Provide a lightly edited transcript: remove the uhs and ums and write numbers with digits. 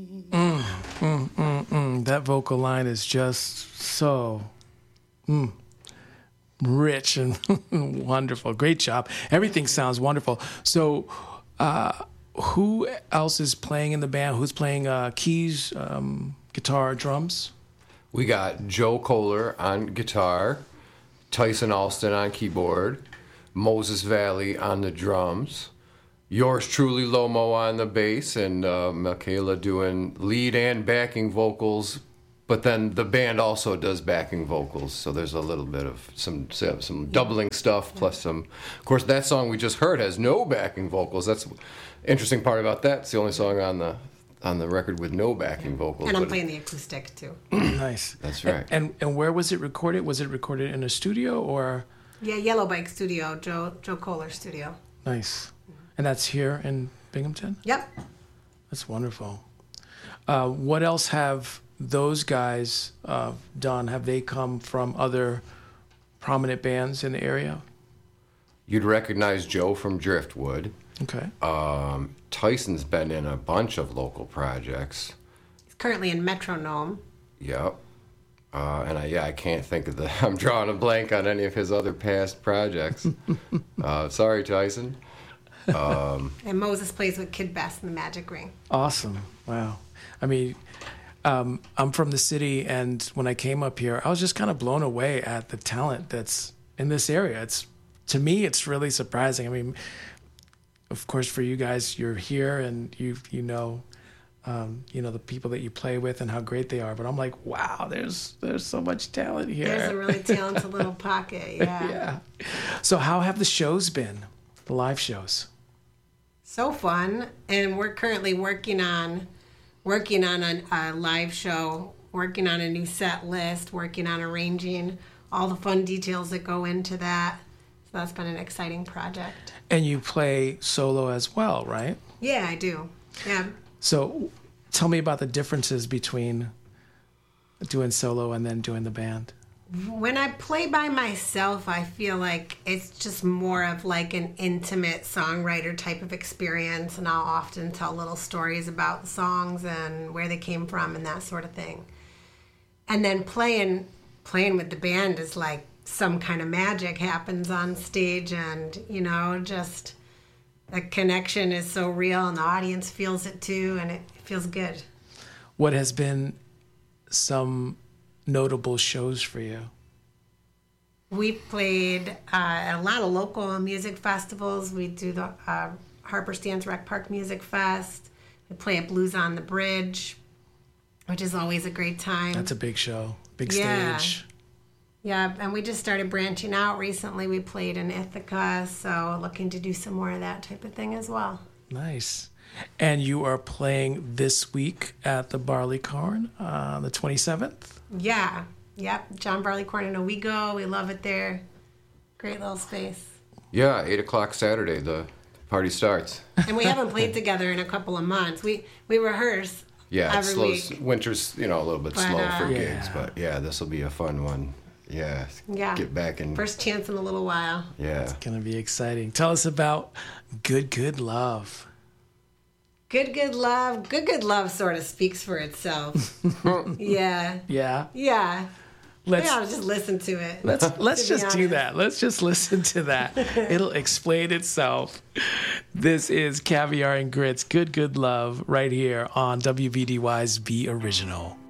That vocal line is just so rich and wonderful. Great job. Everything sounds wonderful. So who else is playing in the band? Who's playing keys, guitar, drums? We got Joe Kohler on guitar, Tyson Alston on keyboard, Moses Valley on the drums, yours truly Lomo on the bass, and Michaela doing lead and backing vocals. But then the band also does backing vocals, so there's a little bit of some doubling stuff, plus some. Of course, that song we just heard has no backing vocals. That's the interesting part about that. It's the only song on the record with no backing vocals. And I'm playing the acoustic too. Nice. That's right. And where was it recorded? Was it recorded in a studio or? Yeah, Yellow Bike Studio, Joe Kohler Studio. Nice. And that's here in Binghamton? Yep. That's wonderful. What else have those guys done? Have they come from other prominent bands in the area? You'd recognize Joe from Driftwood. Okay. Tyson's been in a bunch of local projects. He's currently in Metronome. Yep. And I can't think of I'm drawing a blank on any of his other past projects. Sorry, Tyson. And Moses plays with Kid Best in the Magic Ring. Awesome. Wow. I mean, I'm from the city, and when I came up here, I was just kind of blown away at the talent that's in this area. To me, it's really surprising. I mean, of course, for you guys, you're here, and you know the people that you play with and how great they are. But I'm like, wow, there's so much talent here. There's a really talented little pocket. Yeah. Yeah. So how have the shows been? The live shows? So fun, and we're currently working on a live show, working on a new set list, working on arranging all the fun details that go into that. So that's been an exciting project. And you play solo as well, right? Yeah, I do. Yeah. So tell me about the differences between doing solo and then doing the band. When I play by myself, I feel like it's just more of like an intimate songwriter type of experience, and I'll often tell little stories about the songs and where they came from and that sort of thing. And then playing with the band is like some kind of magic happens on stage, and just the connection is so real, and the audience feels it too, and it feels good. What has been some notable shows for you? We played at a lot of local music festivals. We do the Harper Stands Rec Park Music Fest. We play at Blues on the Bridge, which is always a great time. That's a big show, big stage. Yeah, and we just started branching out recently. We played in Ithaca, so looking to do some more of that type of thing as well. Nice. And you are playing this week at the Barleycorn, the 27th? Yeah. Yep. John Barleycorn in Owego. We love it there. Great little space. Yeah, 8 o'clock Saturday, the party starts. And we haven't played together in a couple of months. We rehearse every week. Winter's, a little bit slow for gigs, but yeah, this will be a fun one. Yeah. Get back and first chance in a little while. Yeah. It's going to be exciting. Tell us about Good Love. Good Love. Good Love sort of speaks for itself. Yeah. Yeah. Yeah. Let's just listen to it. Let's just do that. Let's just listen to that. It'll explain itself. This is Caviar and Grits, Good Love, right here on WVDY's Be Original.